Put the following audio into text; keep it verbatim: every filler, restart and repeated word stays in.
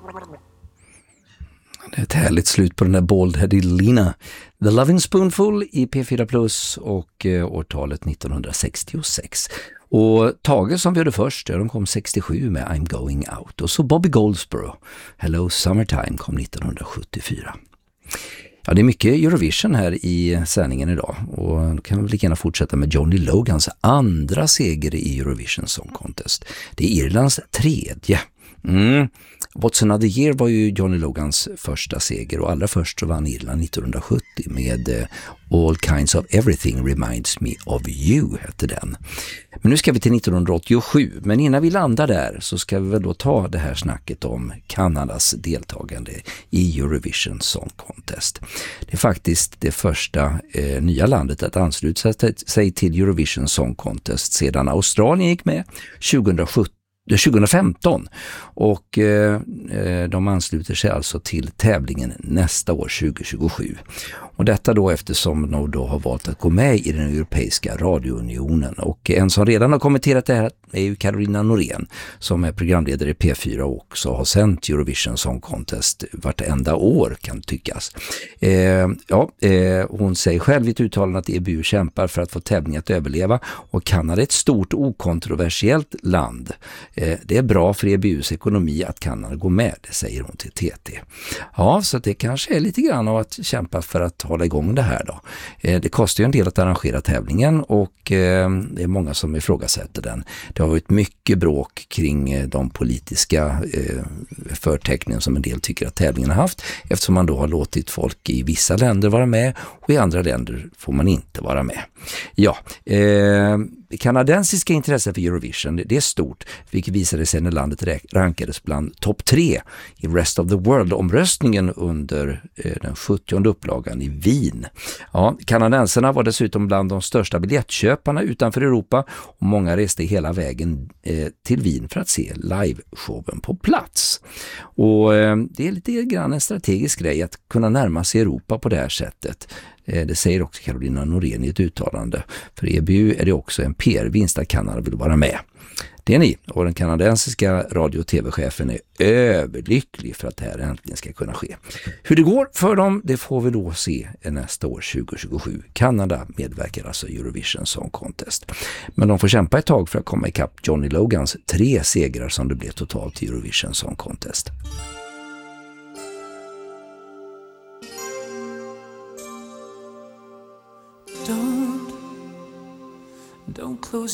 Det är ett härligt slut på den där Bald-headed Lina. The Lovin' Spoonful i P fyra Plus och eh, årtalet nittonhundrasextiosex. Och Tage som vi hörde först, ja, de kom sextiosju med I'm Going Out. Och så Bobby Goldsboro, Hello Summertime, kom nittonhundrasjuttiofyra. Ja, det är mycket Eurovision här i sändningen idag och då kan vi lika gärna fortsätta med Johnny Logans andra seger i Eurovision Song Contest. Det är Irlands tredje. Mm. What's Another Year var ju Johnny Logans första seger och allra först så vann Irland nittonhundrasjuttio med eh, All Kinds of Everything Reminds Me of You hette den. Men nu ska vi till nittonhundraåttiosju, men innan vi landar där så ska vi väl då ta det här snacket om Kanadas deltagande i Eurovision Song Contest. Det är faktiskt det första eh, nya landet att ansluta sig till Eurovision Song Contest sedan Australien gick med tjugosjutton. tjugofemton och eh, de ansluter sig alltså till tävlingen nästa år tjugohundratjugosju. Och detta då eftersom de då har valt att gå med i den europeiska radiounionen. Och en som redan har kommenterat det här är ju Carolina Norén som är programledare i P fyra och också har sänt Eurovision Song Contest vartenda år kan tyckas. Eh, ja, eh, hon säger själv i ett uttalande att E B U kämpar för att få tävlingen att överleva och Kanada är ett stort okontroversiellt land. Eh, det är bra för E B U:s ekonomi att Kanada går med, det säger hon till T T. Ja, så det kanske är lite grann av att kämpa för att hålla igång det här då. Eh, det kostar ju en del att arrangera tävlingen och eh, det är många som ifrågasätter den. Det har varit mycket bråk kring eh, de politiska eh, förtecknen som en del tycker att tävlingen har haft eftersom man då har låtit folk i vissa länder vara med och i andra länder får man inte vara med. Ja, eh, det kanadensiska intresset för Eurovision det är stort, vilket visade sig när landet rankades bland topp tre i Rest of the World-omröstningen under eh, den sjuttionde upplagan i Wien. Ja, kanadensarna var dessutom bland de största biljettköparna utanför Europa och många reste hela vägen eh, till Wien för att se liveshowen på plats. Och eh, det är lite grann en strategisk grej att kunna närma sig Europa på det här sättet. Det säger också Carolina Norén i ett uttalande. För E B U är det också en P R-vinst att Kanada vill vara med. Det är ni. Och den kanadensiska radio- och tv-chefen är överlycklig för att det här äntligen ska kunna ske. Hur det går för dem, det får vi då se nästa år tjugohundratjugosju. Kanada medverkar alltså i Eurovision Song Contest. Men de får kämpa ett tag för att komma ikapp Johnny Logans tre segrar som det blev totalt i Eurovision Song Contest. Don't, don't close